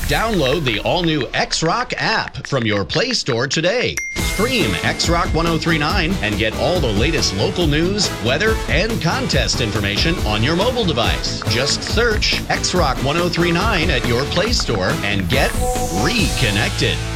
Download the all-new X-Rock app from your Play Store today. Stream X-Rock 1039 and get all the latest local news, weather, and contest information on your mobile device. Just search X-Rock 1039 at your Play Store and get reconnected.